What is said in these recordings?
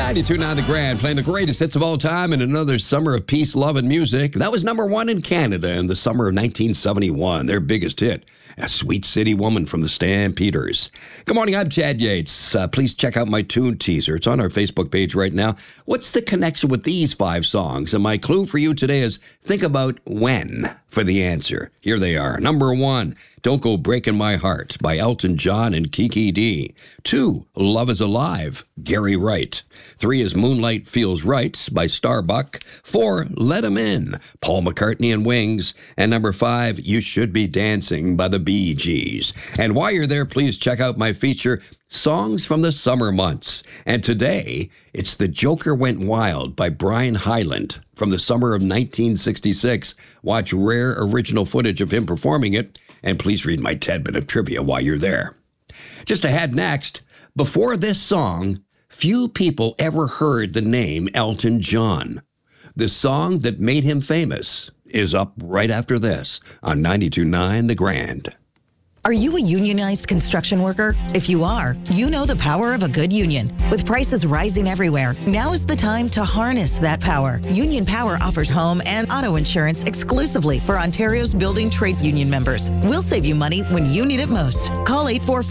92.9 The Grand, playing the greatest hits of all time in another summer of peace, love, and music. That was number one in Canada in the summer of 1971, their biggest hit, A Sweet City Woman from the Stampeders. Good morning, I'm Chad Yates. Please check out my tune teaser. It's on our Facebook page right now. What's the connection with these 5 songs? And my clue for you today is think about when for the answer. Here they are. Number 1, Don't Go Breaking My Heart by Elton John and Kiki D. 2, Love is Alive, Gary Wright. 3 is Moonlight Feels Right by Starbuck. 4, Let 'Em In, Paul McCartney and Wings. And number 5, You Should Be Dancing by the Bee Gees. And while you're there, please check out my feature, Songs from the Summer Months. And today, it's The Joker Went Wild by Brian Hyland from the summer of 1966. Watch rare original footage of him performing it, and please read my tidbit of trivia while you're there. Just ahead next, before this song, few people ever heard the name Elton John. The song that made him famous is up right after this on 92.9 The Grand. Are you a unionized construction worker? If you are, you know the power of a good union. With prices rising everywhere, now is the time to harness that power. Union Power offers home and auto insurance exclusively for Ontario's building trades union members. We'll save you money when you need it most. Call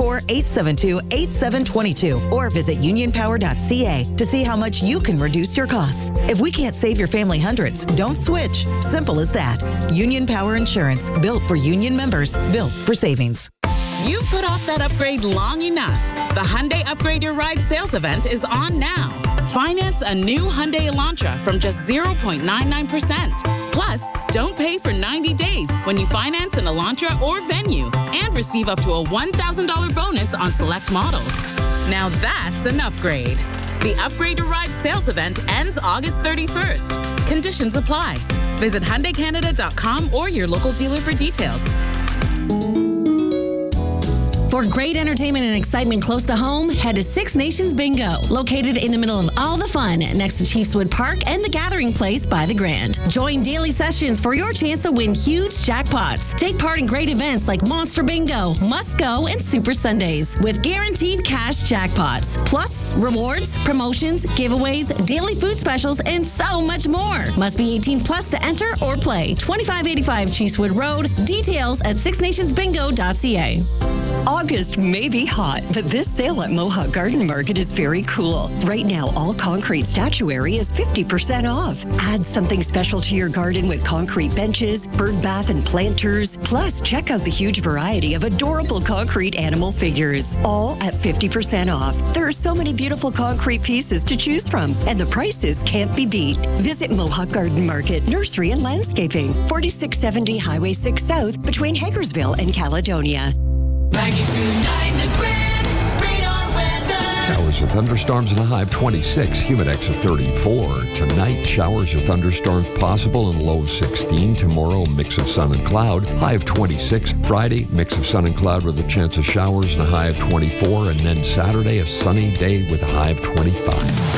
844-872-8722 or visit unionpower.ca to see how much you can reduce your costs. If we can't save your family hundreds, don't switch. Simple as that. Union Power Insurance, built for union members, built for savings. You've put off that upgrade long enough. The Hyundai Upgrade Your Ride sales event is on now. Finance a new Hyundai Elantra from just 0.99%. Plus, don't pay for 90 days when you finance an Elantra or Venue and receive up to a $1,000 bonus on select models. Now that's an upgrade. The Upgrade Your Ride sales event ends August 31st. Conditions apply. Visit HyundaiCanada.com or your local dealer for details. For great entertainment and excitement close to home, head to Six Nations Bingo, located in the middle of all the fun next to Chiefswood Park and the Gathering Place by the Grand. Join daily sessions for your chance to win huge jackpots. Take part in great events like Monster Bingo, Must Go, and Super Sundays with guaranteed cash jackpots. Plus, rewards, promotions, giveaways, daily food specials, and so much more. Must be 18 plus to enter or play. 2585 Chiefswood Road. Details at sixnationsbingo.ca. August may be hot, but this sale at Mohawk Garden Market is very cool. Right now, all concrete statuary is 50% off. Add something special to your garden with concrete benches, bird bath and planters. Plus, check out the huge variety of adorable concrete animal figures, all at 50% off. There are so many beautiful concrete pieces to choose from, and the prices can't be beat. Visit Mohawk Garden Market, Nursery and Landscaping, 4670 Highway 6 South, between Hagersville and Caledonia. 92.9 The Grand, radar weather. Showers or thunderstorms in a high of 26, humidex of 34. Tonight, showers or thunderstorms possible in a low of 16. Tomorrow, mix of sun and cloud, high of 26. Friday, mix of sun and cloud with a chance of showers and a high of 24. And then Saturday, a sunny day with a high of 25.